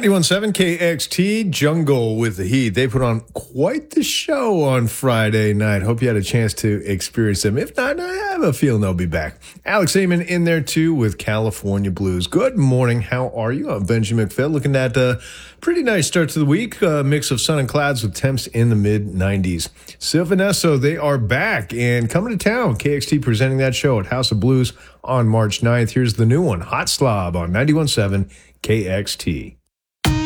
91.7 KXT, Jungle with the Heat. They put on quite the show on Friday night. Hope you had a chance to experience them. If not, I have a feeling they'll be back. Alex Amon in there too with California Blues. Good morning. How are you? I'm Benji McPhill. Looking at a pretty nice start to the week. A mix of sun and clouds with temps in the mid-90s. Sylvanesso, they are back and coming to town. KXT presenting that show at House of Blues on March 9th. Here's the new one, Hot Slob on 91.7 KXT.